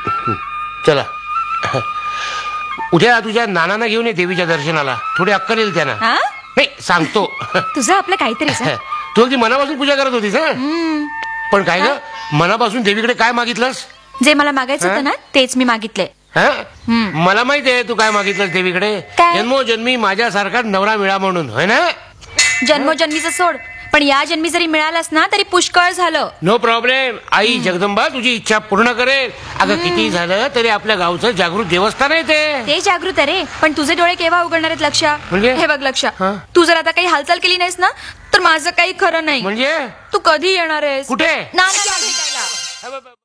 चला उद्या तुझ्या नानांना घेऊन ये देवीच्या दर्शनाला. थोडी अक्कल येईल त्यांना. नाही सांगतो. तुझं आपलं काहीतरी. तू अगदी मनापासून पूजा करत होतीस. पण काय ग मनापासून देवीकडे काय मागितलंस? जे मला मागायचं होतं ना तेच मी मागितलंय. मला माहिती आहे तू काय मागितलंस देवीकडे. जन्मोजन्मी माझ्यासारखा नवरा मिळा म्हणून, होय ना? जन्मोजन्मीचं सोड, पण या जन्मी जरी मिळालास ना तरी पुष्कळ झालं. No problem. आई जगदंबा तुझी इच्छा पूर्ण करेल. अगं किती झालं तरी आपल्या गावचं जागृत देवस्थान आहे ते जागृत आहे रे. पण तुझे डोळे केव्हा उघडणार आहेत लक्ष? म्हणजे हे बघ लक्ष, तू जर आता काही हालचाल केली नाहीस ना तर माझं काही खरं नाही. म्हणजे तू कधी येणार आहेस? कुठे? नानाला भेटायला.